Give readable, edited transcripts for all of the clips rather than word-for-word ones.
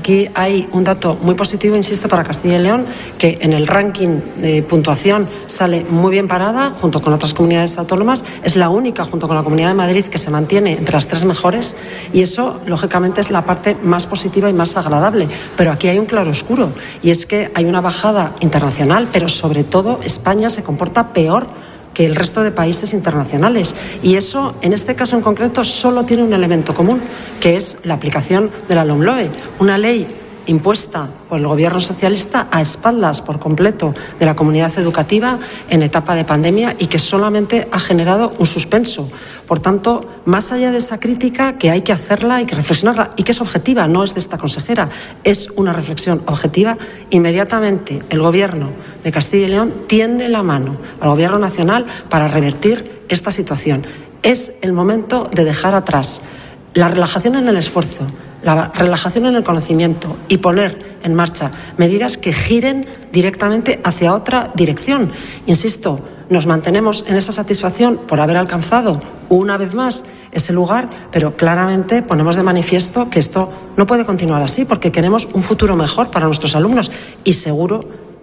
Aquí hay un dato muy positivo, insisto, para Castilla y León, que en el ranking de puntuación sale muy bien parada, junto con otras comunidades autónomas. Es la única, junto con la Comunidad de Madrid, que se mantiene entre las 3 mejores, y eso, lógicamente, es la parte más positiva y más agradable. Pero aquí hay un claroscuro, y es que hay una bajada internacional, pero sobre todo España se comporta peor que el resto de países internacionales. Y eso, en este caso en concreto, solo tiene un elemento común, que es la aplicación de la LOMLOE, una ley impuesta por el gobierno socialista a espaldas por completo de la comunidad educativa en etapa de pandemia y que solamente ha generado un suspenso. Por tanto, más allá de esa crítica, que hay que hacerla, hay que reflexionarla y que es objetiva, no es de esta consejera, es una reflexión objetiva, inmediatamente el Gobierno de Castilla y León tiende la mano al Gobierno nacional para revertir esta situación. Es el momento de dejar atrás la relajación en el esfuerzo, la relajación en el conocimiento y poner en marcha medidas que giren directamente hacia otra dirección. Insisto, nos mantenemos en esa satisfacción por haber alcanzado una vez más ese lugar, pero claramente ponemos de manifiesto que esto no puede continuar así, porque queremos un futuro mejor para nuestros alumnos y seguro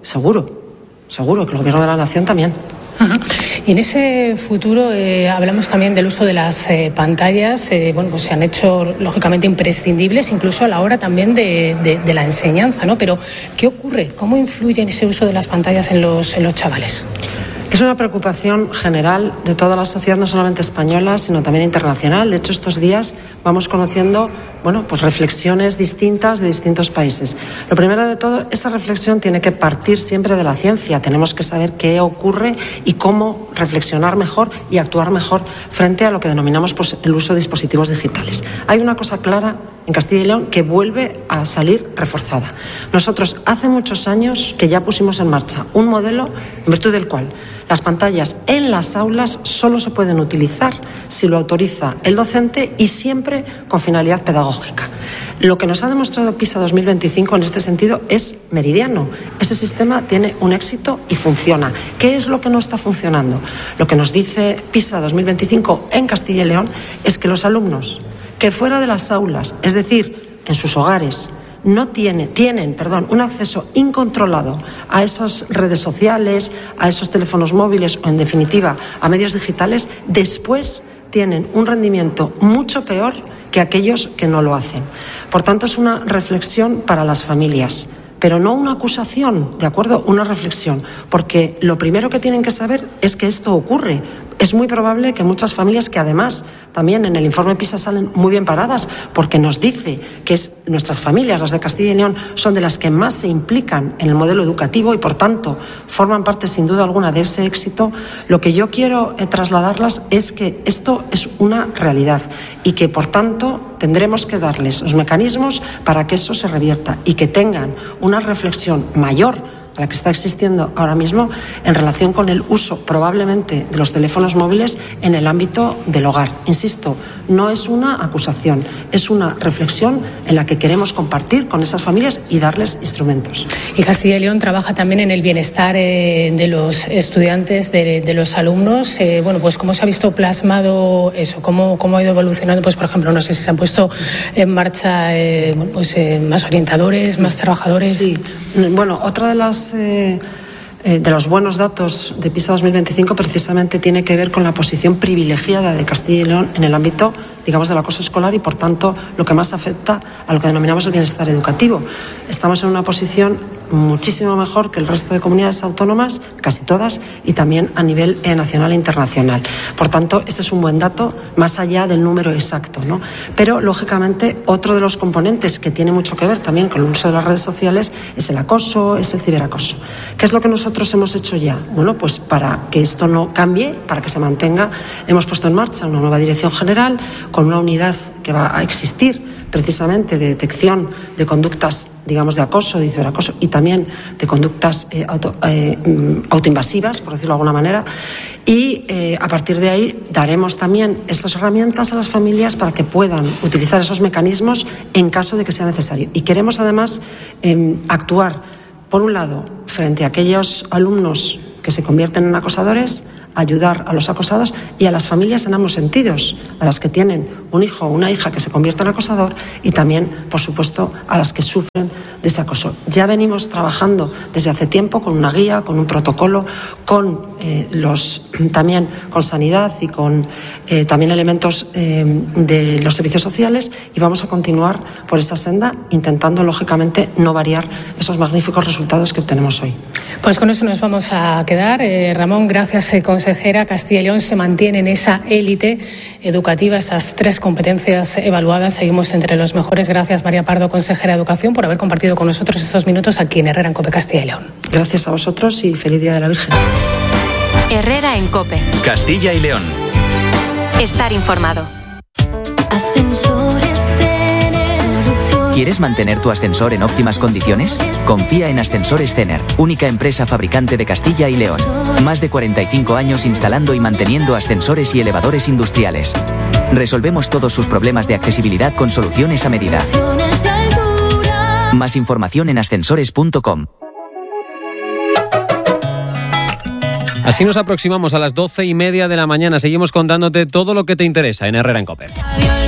que el Gobierno de la Nación también. Y en ese futuro hablamos también del uso de las pantallas, pues se han hecho lógicamente imprescindibles incluso a la hora también de la enseñanza, ¿no? Pero ¿qué ocurre? ¿Cómo influye en ese uso de las pantallas en los chavales? Es una preocupación general de toda la sociedad, no solamente española, sino también internacional. De hecho, estos días vamos conociendo, pues reflexiones distintas de distintos países. Lo primero de todo, esa reflexión tiene que partir siempre de la ciencia. Tenemos que saber qué ocurre y cómo reflexionar mejor y actuar mejor frente a lo que denominamos el uso de dispositivos digitales. Hay una cosa clara en Castilla y León que vuelve a salir reforzada. Nosotros hace muchos años que ya pusimos en marcha un modelo en virtud del cual las pantallas en las aulas solo se pueden utilizar si lo autoriza el docente y siempre con finalidad pedagógica. Lo que nos ha demostrado PISA 2025 en este sentido es meridiano. Ese sistema tiene un éxito y funciona. ¿Qué es lo que no está funcionando? Lo que nos dice PISA 2025 en Castilla y León es que los alumnos que fuera de las aulas, es decir, en sus hogares, tienen un acceso incontrolado a esas redes sociales, a esos teléfonos móviles o, en definitiva, a medios digitales, después tienen un rendimiento mucho peor que aquellos que no lo hacen. Por tanto, es una reflexión para las familias, pero no una acusación, ¿de acuerdo? Una reflexión, porque lo primero que tienen que saber es que esto ocurre. Es muy probable que muchas familias, que además también en el informe PISA salen muy bien paradas, porque nos dice que nuestras familias, las de Castilla y León, son de las que más se implican en el modelo educativo y, por tanto, forman parte sin duda alguna de ese éxito. Lo que yo quiero trasladarlas es que esto es una realidad y que, por tanto, tendremos que darles los mecanismos para que eso se revierta y que tengan una reflexión mayor a la que está existiendo ahora mismo en relación con el uso probablemente de los teléfonos móviles en el ámbito del hogar. Insisto, no es una acusación, es una reflexión en la que queremos compartir con esas familias y darles instrumentos. Y Castilla y León trabaja también en el bienestar de los estudiantes, de los alumnos. Pues cómo se ha visto plasmado eso, cómo ha ido evolucionando. Pues por ejemplo, no sé si se han puesto en marcha más orientadores, más trabajadores. Sí, otra de los buenos datos de PISA 2025 precisamente tiene que ver con la posición privilegiada de Castilla y León en el ámbito, digamos, del acoso escolar y, por tanto, lo que más afecta a lo que denominamos el bienestar educativo. Estamos en una posición muchísimo mejor que el resto de comunidades autónomas, casi todas, y también a nivel nacional e internacional. Por tanto, ese es un buen dato, más allá del número exacto, ¿no? Pero, lógicamente, otro de los componentes que tiene mucho que ver también con el uso de las redes sociales es el acoso, es el ciberacoso. ¿Qué es lo que nosotros hemos hecho ya? Pues para que esto no cambie, para que se mantenga, hemos puesto en marcha una nueva dirección general con una unidad que va a existir precisamente de detección de conductas, digamos, de acoso, de ciberacoso y también de conductas autoinvasivas, por decirlo de alguna manera. Y a partir de ahí daremos también esas herramientas a las familias para que puedan utilizar esos mecanismos en caso de que sea necesario. Y queremos además actuar, por un lado, frente a aquellos alumnos que se convierten en acosadores, ayudar a los acosados y a las familias en ambos sentidos, a las que tienen un hijo o una hija que se convierte en acosador y también, por supuesto, a las que sufren de ese acoso. Ya venimos trabajando desde hace tiempo con una guía, con un protocolo, también con sanidad y con también elementos de los servicios sociales, y vamos a continuar por esa senda intentando, lógicamente, no variar esos magníficos resultados que obtenemos hoy. Pues con eso nos vamos a quedar. Ramón, gracias, consejera. Castilla y León se mantiene en esa élite educativa, esas 3 competencias evaluadas. Seguimos entre los mejores. Gracias, María Pardo, consejera de Educación, por haber compartido con nosotros estos minutos aquí en Herrera en COPE Castilla y León. Gracias a vosotros y feliz Día de la Virgen. Herrera en COPE Castilla y León. Estar informado. ¿Quieres mantener tu ascensor en óptimas condiciones? Confía en Ascensores Cener, única empresa fabricante de Castilla y León. Más de 45 años instalando y manteniendo ascensores y elevadores industriales. Resolvemos todos sus problemas de accesibilidad con soluciones a medida. Más información en ascensores.com. Así nos aproximamos a las 12:30 de la mañana. Seguimos contándote todo lo que te interesa en Herrera en COPE.